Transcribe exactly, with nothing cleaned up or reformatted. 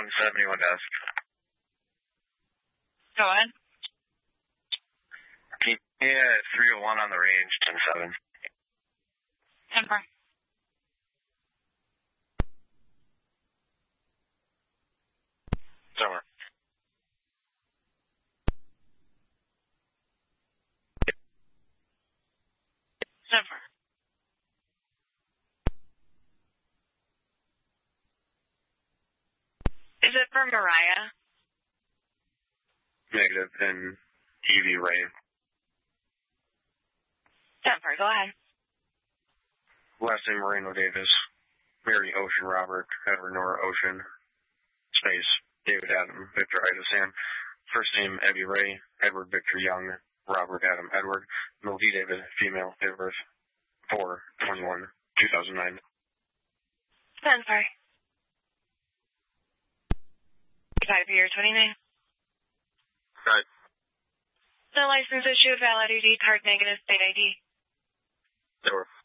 one seventy-one desk. Go ahead. Yeah, three oh one on the range, ten seven. ten four. Summer. ten four. Is it for Mariah? Negative, and Evie Ray. ten four, go ahead. Last name Moreno Davis. Mary Ocean Robert, Edward Nora Ocean. Space, David Adam, Victor Ida Sam. First name Evie Ray, Edward Victor Young, Robert Adam Edward. Mildy David, female, date of birth four twenty-one two thousand nine. ten four. Type year twenty-nine. Right. The license issue, validity, card negative, state I D. Sure.